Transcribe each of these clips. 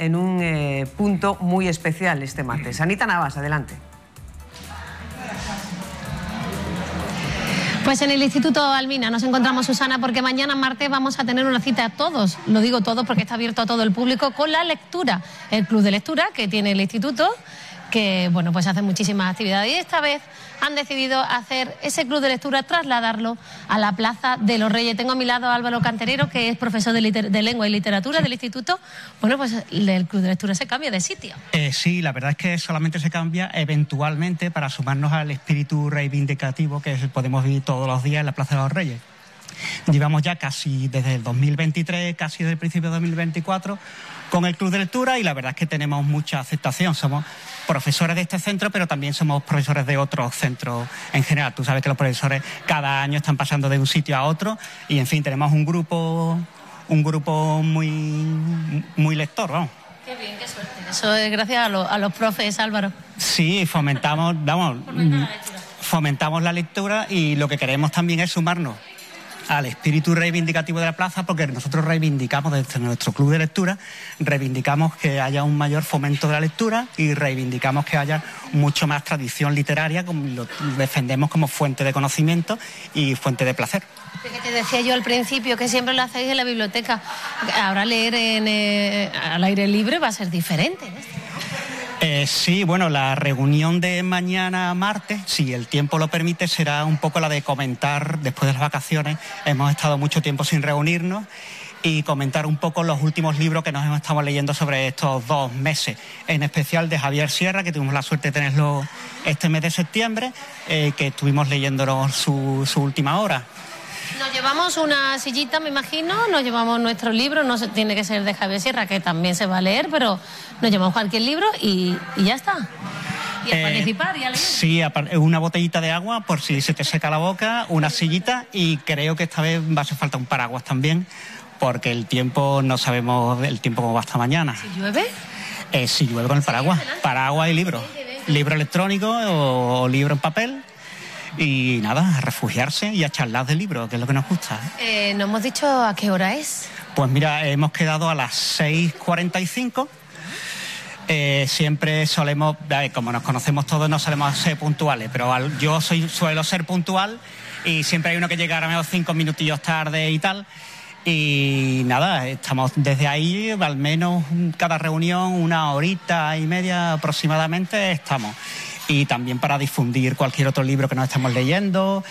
en un punto muy especial este martes. Anita Navas, adelante. Pues en el Instituto Almina nos encontramos, Susana, porque mañana martes vamos a tener una cita a todos, lo digo todos porque está abierto a todo el público, con la lectura, el club de lectura que tiene el instituto, que bueno, pues hace muchísimas actividades y esta vez han decidido hacer ese club de lectura, trasladarlo a la Plaza de los Reyes. Tengo a mi lado a Álvaro Canterero, que es profesor de lengua y literatura del instituto. Bueno, pues el club de lectura se cambia de sitio. Sí, la verdad es que solamente se cambia eventualmente para sumarnos al espíritu reivindicativo que podemos vivir todos los días en la Plaza de los Reyes. Llevamos ya casi desde el 2023, casi desde el principio de 2024, con el club de lectura y la verdad es que tenemos mucha aceptación. Somos profesores de este centro, pero también somos profesores de otros centros en general. Tú sabes que los profesores cada año están pasando de un sitio a otro y, en fin, tenemos un grupo muy lector, vamos. Qué bien, qué suerte. Eso es gracias a los profes, Álvaro. Sí, fomentamos la lectura y lo que queremos también es sumarnos al espíritu reivindicativo de la plaza, porque nosotros reivindicamos desde nuestro club de lectura, reivindicamos que haya un mayor fomento de la lectura y reivindicamos que haya mucho más tradición literaria, como lo defendemos como fuente de conocimiento y fuente de placer. Te decía yo al principio que siempre lo hacéis en la biblioteca. Ahora leer al aire libre va a ser diferente, ¿no? Sí, bueno, la reunión de mañana martes, si el tiempo lo permite, será un poco la de comentar, después de las vacaciones, hemos estado mucho tiempo sin reunirnos, y comentar un poco los últimos libros que nos hemos estado leyendo sobre estos 2 meses, en especial de Javier Sierra, que tuvimos la suerte de tenerlo este mes de septiembre, que estuvimos leyéndonos su última obra. Nos llevamos una sillita, me imagino, nos llevamos nuestro libro, no tiene que ser de Javier Sierra, que también se va a leer, pero nos llevamos cualquier libro y ya está. Y a participar y a leer. Sí, una botellita de agua por si se te seca la boca, una sillita y creo que esta vez va a hacer falta un paraguas también, porque el tiempo, no sabemos el tiempo cómo va hasta mañana. ¿Si llueve? Si llueve con el paraguas. Paraguas y libro. Libro electrónico o libro en papel. Y nada, a refugiarse y a charlar de libros, que es lo que nos gusta. ¿No hemos dicho a qué hora es? Pues mira, hemos quedado a las 6:45. Siempre solemos, como nos conocemos todos, no solemos ser puntuales, pero yo suelo ser puntual y siempre hay uno que llega a lo mejor 5 minutillos tarde y tal. Y nada, estamos desde ahí, al menos cada reunión, 1 horita y media aproximadamente, estamos. Y también para difundir cualquier otro libro que nos estemos leyendo,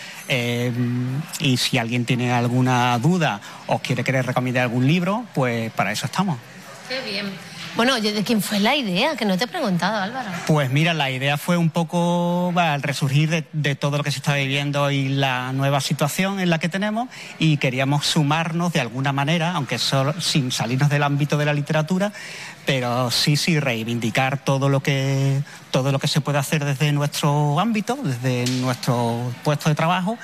y si alguien tiene alguna duda o quiere que le recomiende algún libro, pues para eso estamos. Qué bien. Bueno, ¿de quién fue la idea? Que no te he preguntado, Álvaro. Pues mira, la idea fue un poco al resurgir de todo lo que se está viviendo y la nueva situación en la que tenemos, y queríamos sumarnos de alguna manera, aunque solo sin salirnos del ámbito de la literatura, pero sí reivindicar todo lo que se puede hacer desde nuestro ámbito, desde nuestro puesto de trabajo,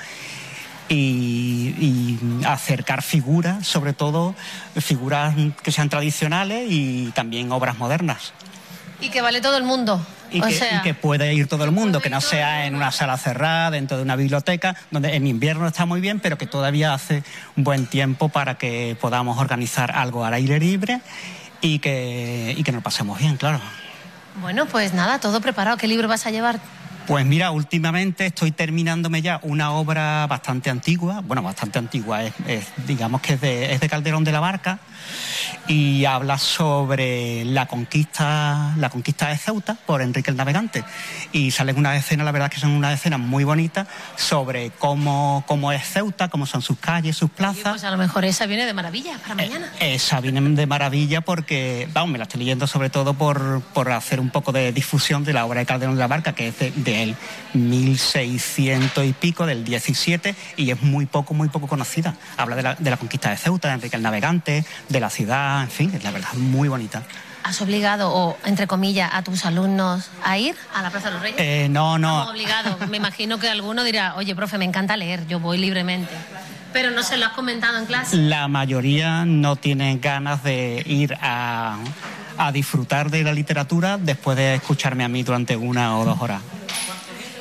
y acercar figuras, sobre todo figuras que sean tradicionales y también obras modernas. Y que vale todo el mundo. Y que puede ir todo el mundo, que no sea en una sala cerrada, dentro de una biblioteca, donde en invierno está muy bien, pero que todavía hace un buen tiempo para que podamos organizar algo al aire libre y que nos pasemos bien, claro. Bueno, pues nada, todo preparado. ¿Qué libro vas a llevar? Pues mira, últimamente estoy terminándome ya una obra bastante antigua, digamos que es de Calderón de la Barca, y habla sobre la conquista de Ceuta por Enrique el Navegante, y salen unas escenas, la verdad que son unas escenas muy bonitas sobre cómo es Ceuta, cómo son sus calles, sus plazas. Oye, pues a lo mejor esa viene de maravilla para mañana. Esa viene de maravilla porque, vamos, me la estoy leyendo sobre todo por hacer un poco de difusión de la obra de Calderón de la Barca, que es del 1600 y pico, del 17, y es muy poco conocida. Habla de la conquista de Ceuta, de Enrique el Navegante, de la ciudad, en fin, es la verdad muy bonita. ¿Has obligado, o entre comillas, a tus alumnos a ir a la Plaza de los Reyes? No. No obligado. Me imagino que alguno dirá, oye, profe, me encanta leer, yo voy libremente. Pero no se lo has comentado en clase. La mayoría no tienen ganas de ir a disfrutar de la literatura después de escucharme a mí durante 1 o 2 horas.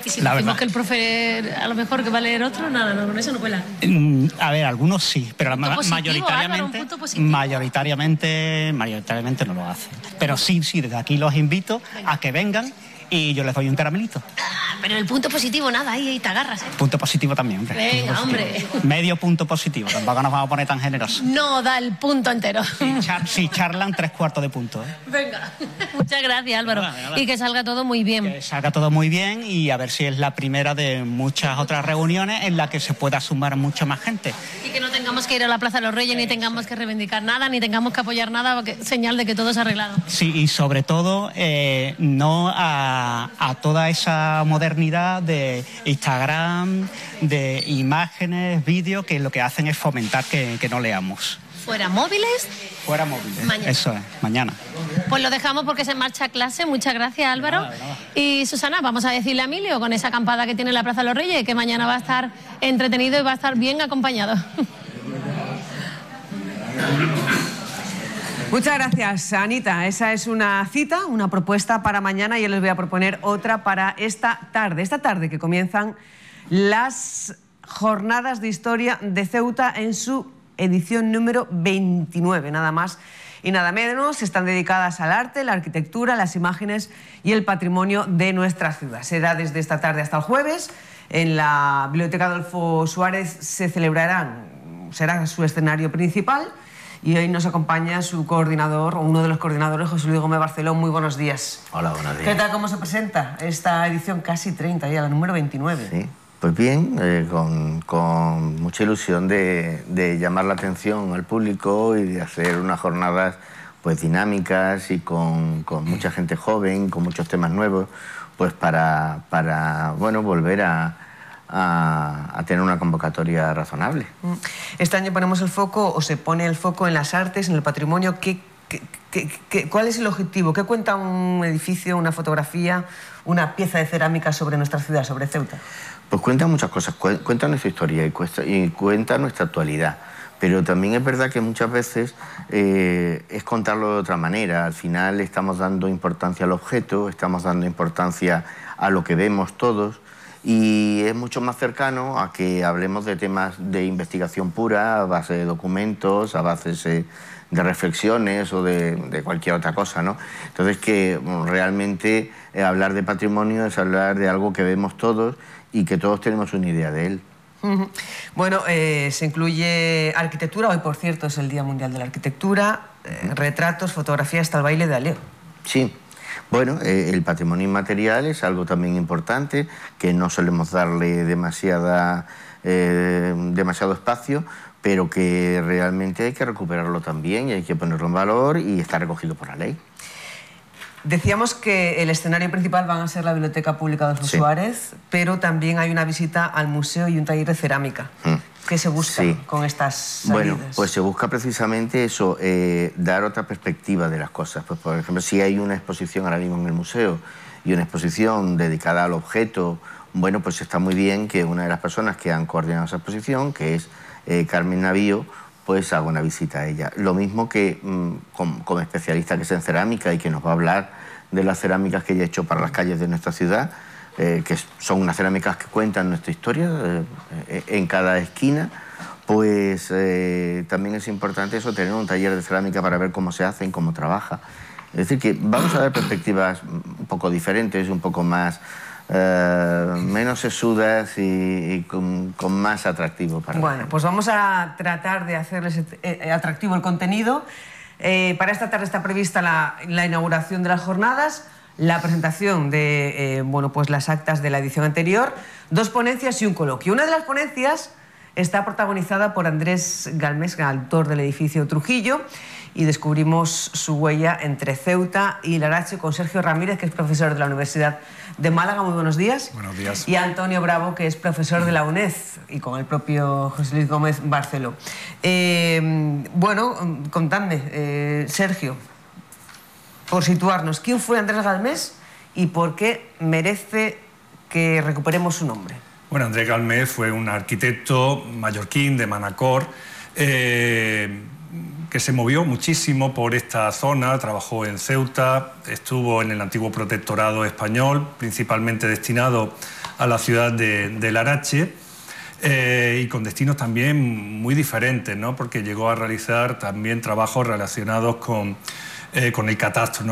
Y si decimos que el profe a lo mejor que va a leer otro, nada, no, con eso no cuela. A ver, algunos sí, pero mayoritariamente, mayoritariamente no lo hacen. Pero sí, desde aquí los invito a que vengan y yo les doy un caramelito. Pero el punto positivo, nada, ahí te agarras, ¿eh? Punto positivo también, hombre. Venga, hombre. Medio punto positivo, tampoco nos vamos a poner tan generosos. No da el punto entero. Si charlan, 3/4 de punto, ¿eh? Venga. Muchas gracias, Álvaro. Nada. Y que salga todo muy bien. Que salga todo muy bien y a ver si es la primera de muchas otras reuniones en las que se pueda sumar mucha más gente. Y que no tengamos que ir a la Plaza de los Reyes, ni tengamos que reivindicar nada, ni tengamos que apoyar nada, señal de que todo se ha arreglado. Sí, y sobre todo, no a toda esa modernidad de Instagram, de imágenes, vídeos, que lo que hacen es fomentar que no leamos. ¿Fuera móviles? Fuera móviles, mañana. Eso es, mañana. Pues lo dejamos porque se marcha a clase. Muchas gracias, Álvaro. De nada. Y Susana, vamos a decirle a Emilio, con esa acampada que tiene en la Plaza de los Reyes, que mañana va a estar entretenido y va a estar bien acompañado. Muchas gracias, Anita. Esa es una cita, una propuesta para mañana y yo les voy a proponer otra para esta tarde. Esta tarde que comienzan las Jornadas de Historia de Ceuta en su edición número 29, nada más y nada menos. Están dedicadas al arte, la arquitectura, las imágenes y el patrimonio de nuestra ciudad. Será desde esta tarde hasta el jueves. En la Biblioteca Adolfo Suárez será su escenario principal. Y hoy nos acompaña su coordinador, o uno de los coordinadores, José Luis Gómez Barceló. Muy buenos días. Hola, buenos días. ¿Qué tal, cómo se presenta esta edición casi 30, ya la número 29? Sí, pues bien, con mucha ilusión de llamar la atención al público y de hacer unas jornadas pues dinámicas y con mucha gente joven, con muchos temas nuevos, pues para bueno, volver a tener una convocatoria razonable. Este año ponemos el foco, o se pone el foco en las artes, en el patrimonio. ¿Cuál es el objetivo? ¿Qué cuenta un edificio, una fotografía, una pieza de cerámica sobre nuestra ciudad, sobre Ceuta? Pues cuenta muchas cosas, cuenta nuestra historia y cuenta nuestra actualidad. Pero también es verdad que muchas veces es contarlo de otra manera. Al final estamos dando importancia al objeto, estamos dando importancia a lo que vemos todos, y es mucho más cercano a que hablemos de temas de investigación pura, a base de documentos, a base de reflexiones o de cualquier otra cosa, ¿no? Entonces que realmente hablar de patrimonio es hablar de algo que vemos todos y que todos tenemos una idea de él. Bueno, se incluye arquitectura. Hoy, por cierto, es el Día Mundial de la Arquitectura. Retratos, fotografías, hasta el baile de aleo. Sí. Bueno, el patrimonio inmaterial es algo también importante, que no solemos darle demasiado espacio, pero que realmente hay que recuperarlo también y hay que ponerlo en valor y está recogido por la ley. Decíamos que el escenario principal van a ser la Biblioteca Pública Adolfo Suárez, pero también hay una visita al museo y un taller de cerámica. ¿Qué se busca con estas salidas? Bueno, pues se busca precisamente eso, dar otra perspectiva de las cosas. Pues, por ejemplo, si hay una exposición ahora mismo en el museo y una exposición dedicada al objeto, bueno, pues está muy bien que una de las personas que han coordinado esa exposición, que es Carmen Navío, pues haga una visita a ella. Lo mismo que como especialista que es en cerámica y que nos va a hablar de las cerámicas que ella ha hecho para las calles de nuestra ciudad, que son unas cerámicas que cuentan nuestra historia en cada esquina, pues también es importante eso, tener un taller de cerámica para ver cómo se hace y cómo trabaja. Es decir, que vamos a dar perspectivas un poco diferentes, un poco más menos sesudas y con más atractivo para Bueno, pues vamos a tratar de hacerles atractivo el contenido. Para esta tarde está prevista la inauguración de las jornadas, la presentación de bueno, pues las actas de la edición anterior, 2 ponencias y un coloquio. Una de las ponencias está protagonizada por Andrés Galmés, autor del edificio Trujillo, y descubrimos su huella entre Ceuta y Larache con Sergio Ramírez, que es profesor de la Universidad de Málaga. Muy buenos días. Buenos días. Y Antonio Bravo, que es profesor de la UNED, y con el propio José Luis Gómez Barceló. Bueno, contadme, Sergio, por situarnos, ¿quién fue Andrés Galmés y por qué merece que recuperemos su nombre? Bueno, Andrés Galmés fue un arquitecto mallorquín de Manacor que se movió muchísimo por esta zona, trabajó en Ceuta, estuvo en el antiguo protectorado español, principalmente destinado a la ciudad de Larache. Y con destinos también muy diferentes, ¿no? Porque llegó a realizar también trabajos relacionados con el catastro, ¿no?